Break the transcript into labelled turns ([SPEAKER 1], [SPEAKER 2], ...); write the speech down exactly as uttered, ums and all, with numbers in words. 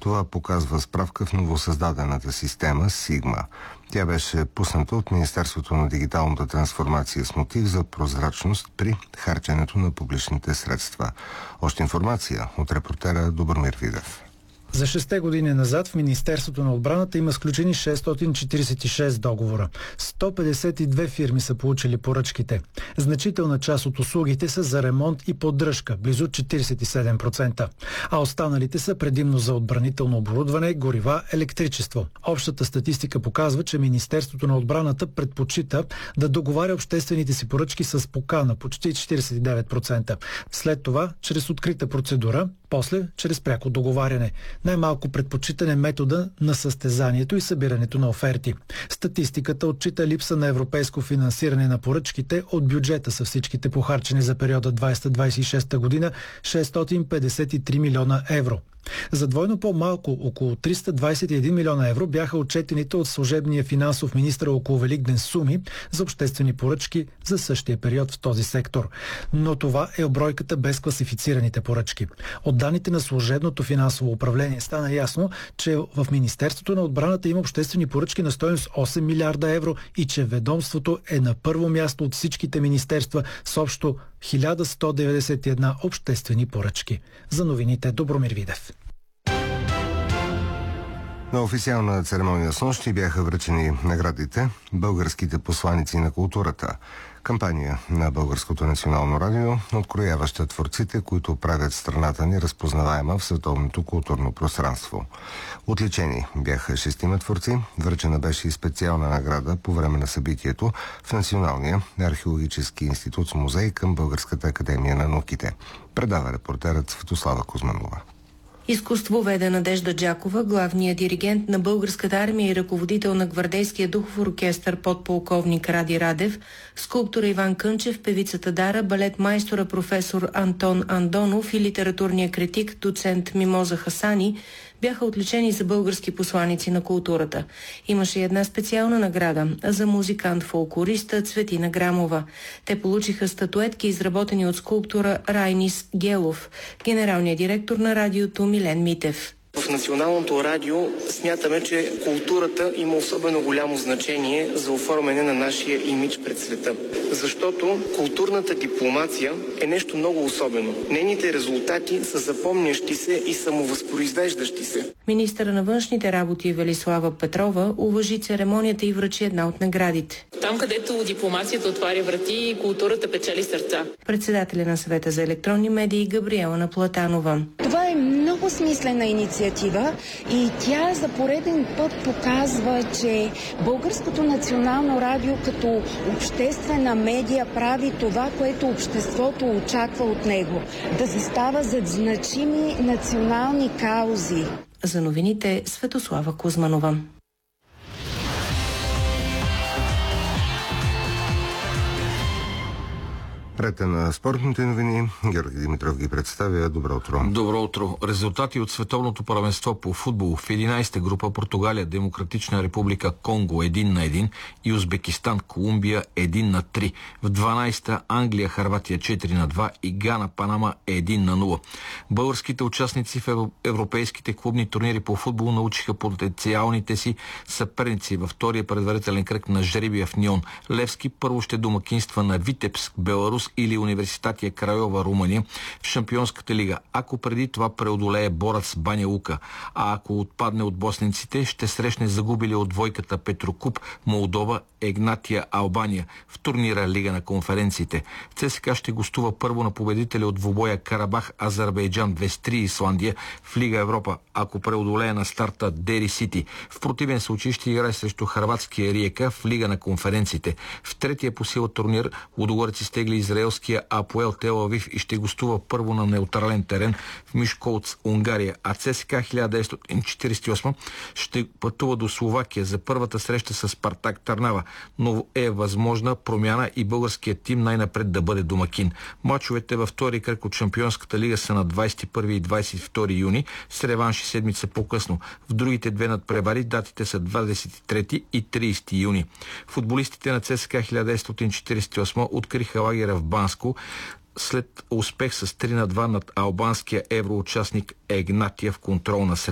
[SPEAKER 1] Това показва справка в новосъздадената система Сигма. Тя беше пусната от Министерството на дигиталната трансформация с мотив за прозрачност при харченето на публичните средства. Още информация от репортера Добромир Видев.
[SPEAKER 2] За шесте години назад в Министерството на отбраната има сключени шестстотин четиридесет и шест договора. сто петдесет и две фирми са получили поръчките. Значителна част от услугите са за ремонт и поддръжка, близо четиридесет и седем процента. А останалите са предимно за отбранително оборудване, горива, електричество. Общата статистика показва, че Министерството на отбраната предпочита да договаря обществените си поръчки с покана, почти четиридесет и девет процента. След това, чрез открита процедура, после чрез пряко договаряне. Най-малко предпочитан е метода на състезанието и събирането на оферти. Статистиката отчита липса на европейско финансиране на поръчките. От бюджета са всичките похарчени за периода двадесета двадесет и шеста година шестстотин петдесет и три милиона евро. За двойно по-малко, около триста двадесет и един милиона евро, бяха отчетените от служебния финансов министър около Великден суми за обществени поръчки за същия период в този сектор. Но това е бройката без класифицираните поръчки. От данните на служебното финансово управление стана ясно, че в Министерството на отбраната има обществени поръчки на стойност осем милиарда евро и че ведомството е на първо място от всичките министерства с общо хиляда сто деветдесет и една обществени поръчки. За новините Добромир Видев.
[SPEAKER 1] На официална церемония с нощи бяха връчени наградите «Българските посланици на културата», кампания на Българското национално радио, открояваща творците, които правят страната ни разпознаваема в световното културно пространство. Отличени бяха шестима творци, връчена беше и специална награда по време на събитието в Националния археологически институт с музей към Българската академия на науките. Предава репортерът Светослава Кузманова.
[SPEAKER 3] Изкуствоведа Надежда Джакова, главният диригент на Българската армия и ръководител на гвардейския духов оркестър подполковник Ради Радев, скулптора Иван Кънчев, певицата Дара, балет майстора професор Антон Андонов и литературния критик доцент Мимоза Хасани бяха отличени за български посланици на културата. Имаше една специална награда за музикант-фолклориста Цветина Грамова. Те получиха статуетки, изработени от скулптора Райнис Гелов, генералният директор на радиото Милен Митев.
[SPEAKER 4] В Националното радио смятаме, че културата има особено голямо значение за оформяне на нашия имидж пред света. Защото културната дипломация е нещо много особено. Нейните резултати са запомнящи се и самовъзпроизвеждащи се.
[SPEAKER 3] Министъра на външните работи Велислава Петрова уважи церемонията и връчи една от наградите.
[SPEAKER 5] Там, където дипломацията отваря врати, културата печели сърца.
[SPEAKER 3] Председателя на Съвета за електронни медии Габриела Наплатанова.
[SPEAKER 6] Това е много смислена инициатива и тя за пореден път показва, че Българското национално радио като обществена медия прави това, което обществото очаква от него. Да застава зад значими национални каузи.
[SPEAKER 3] За новините Светослава Кузманова.
[SPEAKER 1] Ред на спортните новини. Георги Димитров ги представя. Добро утро.
[SPEAKER 7] Добро утро. Резултати от световното първенство по футбол в единадесета група: Португалия, Демократична република Конго един на един и Узбекистан, Колумбия един на три. В дванадесета Англия, Хърватия четири на два и Гана, Панама един на нула. Българските участници в европейските клубни турнири по футбол научиха потенциалните си съперници във втория предварителен кръг на жребия в Нион. Левски първо ще домакинства на Витебск, Беларус, или Университатия Крайова, Румъния в Шампионската лига, ако преди това преодолее Борец Баня Лука. А ако отпадне от босненците, ще срещне загубили от двойката Петрокуп Молдова, Егнатия, Албания в турнира Лига на конференциите. ЦСКА ще гостува първо на победителя от двубоя Карабах, Азербайджан двадесет и три, Исландия в Лига Европа, ако преодолее на старта Дери Сити. В противен случай ще играе срещу хърватския Риека в Лига на конференциите. В третия по сила турнир Лудогорец изтегли израелския Апоел Тел Авив и ще гостува първо на неутрален терен в Мишколц, Унгария, а ЦСКА хиляда деветстотин четиридесет и осма ще пътува до Словакия за първата среща с Спартак Търнава, но е възможна промяна и българският тим най-напред да бъде домакин. Мачовете във втори кръг от Шампионската лига са на двадесет и първи и двадесет и втори юни с реванши седмица по-късно. В другите две надпревари датите са двадесет и трети и тридесети юни. Футболистите на ЦСКА хиляда деветстотин четиридесет и осма откриха лагера в Банско след успех с три на два над албанския евроучастник Егнатия в контролна среща.